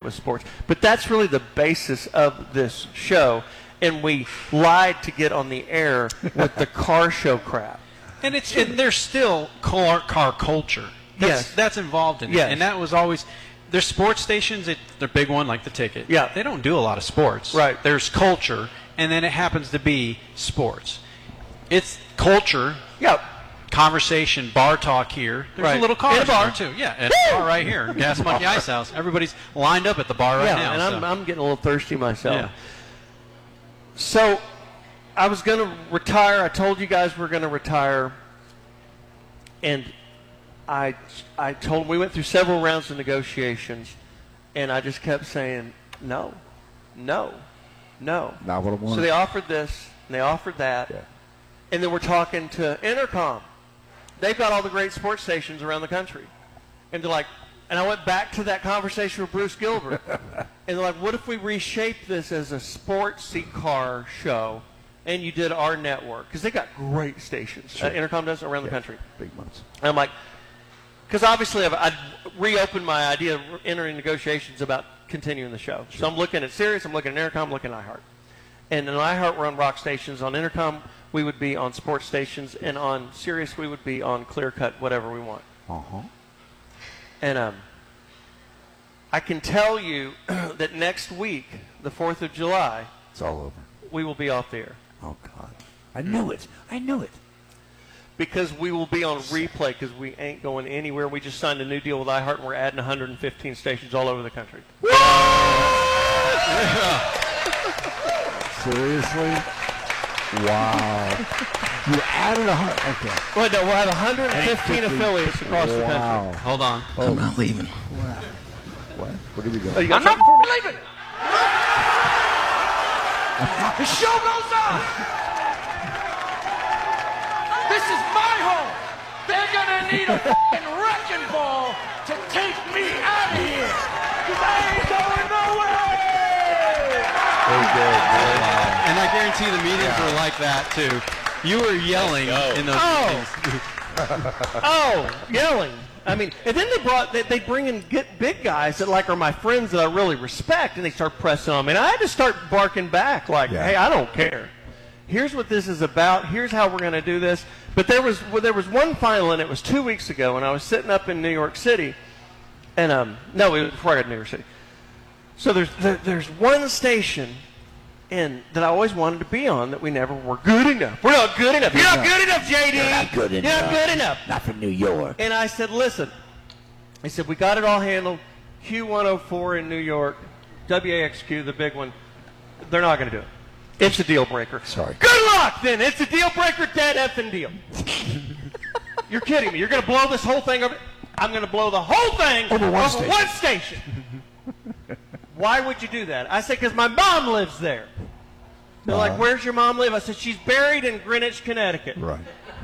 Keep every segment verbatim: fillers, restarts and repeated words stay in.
with sports. But that's really the basis of this show, and we lied to get on the air with the car show crap. And it's and there's still car car culture. That's, Yes. that's involved in it. Yes. And that was always there's sports stations. It, they're big one like the Ticket. Yeah. They don't do a lot of sports. Right. There's culture, and then it happens to be sports. It's culture. Yeah. Conversation, bar talk here. There's Right. a little car And a bar. there too. Yeah, and a bar right here. Gas Monkey Ice House. Everybody's lined up at the bar right yeah, now. and I'm, so. I'm getting a little thirsty myself. Yeah. So I was going to retire. I told you guys we're going to retire. And I, I told them we went through several rounds of negotiations, and I just kept saying, no, no, no. Not what I want. So they offered this, and they offered that. Yeah. And then we're talking to Intercom. They've got all the great sports stations around the country. And they're like, and I went back to that conversation with Bruce Gilbert. And they're like, what if we reshape this as a sportsy car show, and you did our network? Because they got great stations. Sure. Uh, Intercom does around Yeah, the country. Big ones. And I'm like, because obviously I've, I've reopened my idea of entering negotiations about continuing the show. Sure. So I'm looking at Sirius, I'm looking at Intercom, I'm looking at iHeart. And in iHeart, we're on rock stations. On Intercom, we would be on sports stations. And on Sirius, we would be on clear cut, whatever we want. Uh-huh. And um, I can tell you that next week, the fourth of July, It's all over. we will be off the air. Oh, God. I knew it. I knew it. Because we will be on replay because we ain't going anywhere. We just signed a new deal with iHeart, and we're adding one hundred fifteen stations all over the country. Seriously? Wow. You added a hundred. Okay. Well, no, we'll have one hundred fifteen affiliates across the country. Wow. Hold on. I'm not leaving. What? Where did we go? Oh, you got I'm not something for me? leaving. The show goes on. This is my home. They're gonna need a fucking wrecking ball to take me out of here. Cause I ain't going nowhere. Very good. Wow. And I guarantee the meetings were like that too. You were yelling in those Oh. meetings. Oh, yelling. I mean, and then they brought, they, they bring in get big guys that like are my friends that I really respect, and they start pressing on me. And I had to start barking back like, Yeah. hey, I don't care. Here's what this is about. Here's how we're going to do this. But there was well, there was one final, and it was two weeks ago, and I was sitting up in New York City, and um, no, it was before I got to New York City. So there's there, there's one station in that I always wanted to be on that we never were good enough. We're not good enough. You're not good enough, J D. You're not good You're enough. not good enough. Not for New York. And I said, listen, I said, we got it all handled. Q one oh four in New York, W A X Q, the big one, they're not going to do it. It's a deal breaker. Sorry. Good luck, then. It's a deal breaker, dead effing deal. You're kidding me. You're going to blow this whole thing over? I'm going to blow the whole thing Over one over station. one station. Why would you do that? I said, because my mom lives there. They're like, Uh-huh. where's your mom live? I said, she's buried in Greenwich, Connecticut. Right.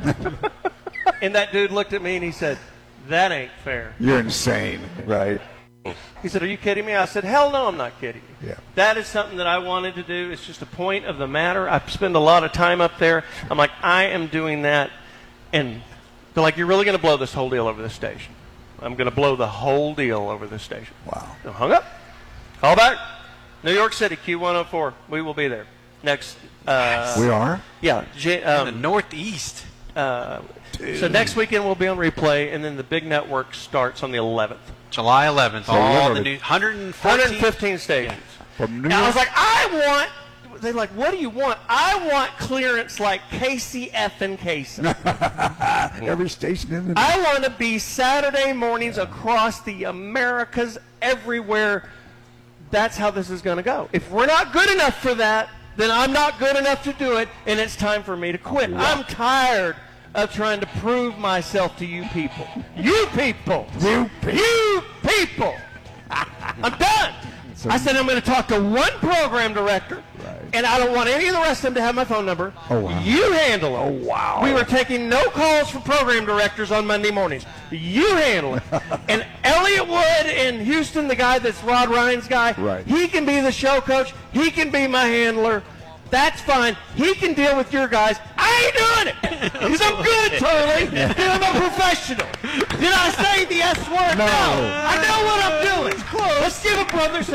And that dude looked at me and he said, that ain't fair. You're insane. Right. He said, are you kidding me? I said, hell no, I'm not kidding you. Yeah. That is something that I wanted to do. It's just a point of the matter. I spend a lot of time up there. I'm like, I am doing that. And they're like, you're really going to blow this whole deal over this station. I'm going to blow the whole deal over this station. Wow. I hung up. Call back. New York City, Q one oh four. We will be there. Next. Uh, We are? Yeah. J- um, In the Northeast. uh, so next weekend we'll be on replay, and then the big network starts on the eleventh. July eleventh. So all literally- the new one hundred one fourteen. hundred fifteen stations. From New And I was York? like, I want. They're like, what do you want? I want clearance like K C F and Casey. Every station in the I want to be Saturday mornings across the Americas, everywhere. That's how this is going to go. If we're not good enough for that, then I'm not good enough to do it, and it's time for me to quit. I'm tired of trying to prove myself to you people. You people. You You people. I'm done. So- I said I'm going to talk to one program director, Right. and I don't want any of the rest of them to have my phone number. Oh, wow. You handle it. Oh, wow. We were taking no calls from program directors on Monday mornings. You handle it. And Elliot Wood in Houston, the guy that's Rod Ryan's guy, Right. he can be the show coach. He can be my handler. That's fine. He can deal with your guys. I ain't doing it. Because I'm good, Turley. And I'm a professional. Did I say the S word? No. I know what I'm doing. Let's give a brother some